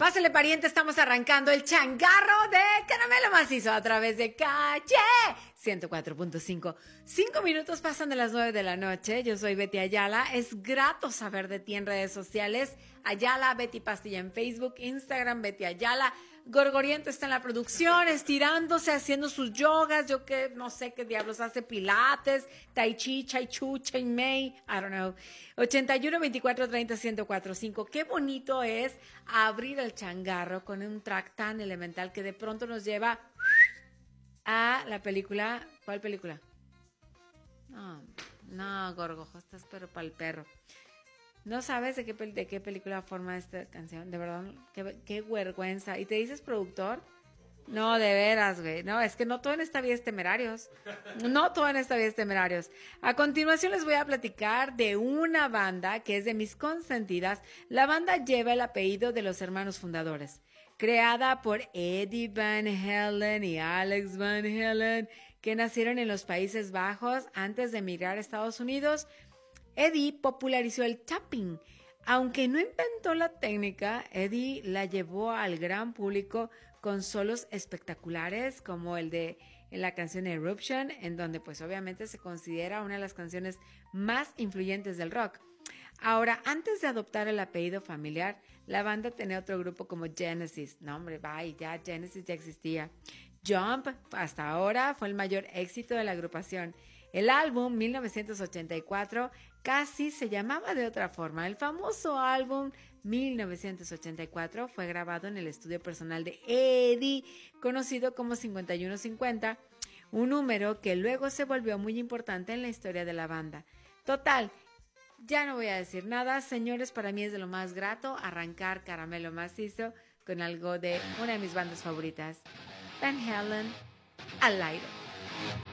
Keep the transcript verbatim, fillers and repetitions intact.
Pásale, pariente, estamos arrancando el changarro de caramelo macizo a través de Calle ciento cuatro punto cinco. Cinco minutos pasan de las nueve de la noche. Yo soy Betty Ayala. Es grato saber de ti en redes sociales. Ayala, Betty Pastilla en Facebook, Instagram, Betty Ayala. Gorgoriento está en la producción, estirándose, haciendo sus yogas. Yo que no sé qué diablos hace, pilates, tai chi, chai chu, chai mei, I don't know. ochenta y uno, veinticuatro, treinta, ciento cuatro punto cinco. Qué bonito es abrir el changarro con un track tan elemental que de pronto nos lleva a la película. ¿Cuál película? No, no, Gorgojo, estás pero para el perro. ¿No sabes de qué, de qué película forma esta canción? De verdad, qué, qué vergüenza. ¿Y te dices productor? No, de veras, güey. No, es que no todo en esta vida es Temerarios. No todo en esta vida es Temerarios. A continuación les voy a platicar de una banda que es de mis consentidas. La banda lleva el apellido de los hermanos fundadores. Creada por Eddie Van Halen y Alex Van Halen, que nacieron en los Países Bajos antes de emigrar a Estados Unidos. Eddie popularizó el tapping. Aunque no inventó la técnica, Eddie la llevó al gran público con solos espectaculares como el de en la canción Eruption, en donde pues obviamente se considera una de las canciones más influyentes del rock. Ahora, antes de adoptar el apellido familiar, la banda tenía otro grupo como Genesis. No, hombre, bye, ya Genesis ya existía. Jump, hasta ahora, fue el mayor éxito de la agrupación. El álbum mil novecientos ochenta y cuatro casi se llamaba de otra forma. El famoso álbum mil novecientos ochenta y cuatro fue grabado en el estudio personal de Eddie, conocido como cincuenta y uno cincuenta, un número que luego se volvió muy importante en la historia de la banda. Total, ya no voy a decir nada, señores, para mí es de lo más grato arrancar Caramelo Macizo con algo de una de mis bandas favoritas, Van Halen, al aire.